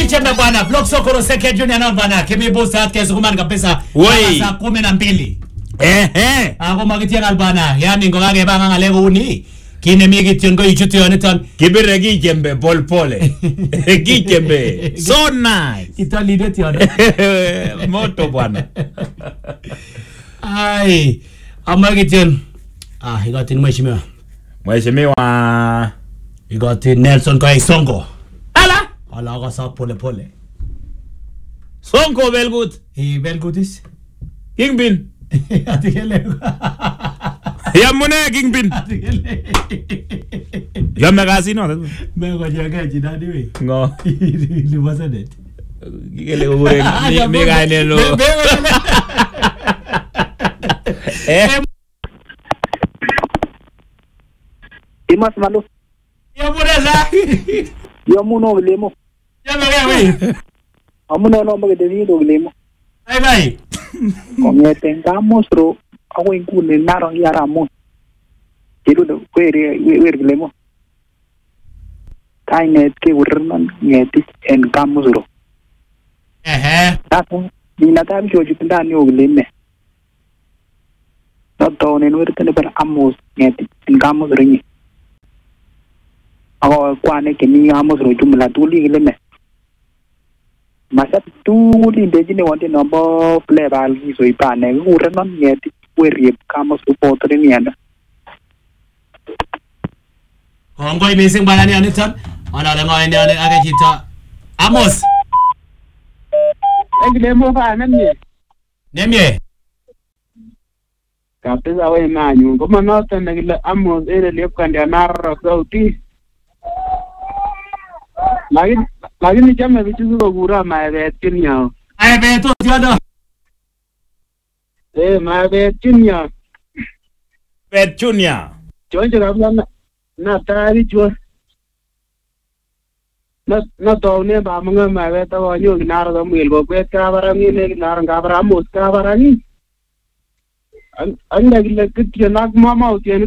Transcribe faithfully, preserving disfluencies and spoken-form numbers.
Kichembe bwana, Block Sokoro Seke Junior na bwana, kimi bosa kesi kumani kabisa. Saa kumi na mbili. Eh eh. Ako makitia albana, yani ngongage banga ngalego uni. Kine migi tiongo ichutu yoniton. Kibire kichembe pol pole. Kichembe. So nice. Itali deti yono. Moto bwana. Ai. Amagition. Ah, igati mheshimiwa. Mheshimiwa igati Nelson Koech Sonko. Ala. Ala ka sa pole pole. Sonko Belgut. Eh Belgutis. Kingpin. Atikele. Ya mune Kingpin. Atikele. Ya magazine no. Me ko jaga jidadi we. Ngo. Libasa det. Kile ure me gaine lo. Eh. Imas malu. Ya mureza. Ya muno lemo. Ya me we. Amuno no magde ni do lemo. Ai bai. Kome tengamos ro ako ingune narong yaramo. Kilo do kwere wer lemo. Kainet ke urman ngeti en kamos ro. Eh. Tapo ni natam joju tindani o lemme. Tato ne wer tene per amos ngeti en kamos ringi. Ako kwane ke ni amos ro jumla tuli lemme. Masa tu di dejine wante nombo plebal gi so ipane urman ngeti werriep kamos upotre ni anda. Kongoi missing bana ni aniton. Ona le ngoy ni age chito. Amos. Eglemo fa nemye. Nemye. Kapesa we manyu koma noto negile Amos ere liep kandia narro sauti. Lakini lakini chama vitu ko gura maebet kinyao. Maebet to tiodo. Eh maebet kinyao. Bet Junior. Chonje kabla na tari chwa. Na na to ne ba mga maebet to nyo ginaro ko mil ko bet ka barami ne ginaro ka bara Amos ka barani. Ang ang nagile kitya nagmamaw tiyan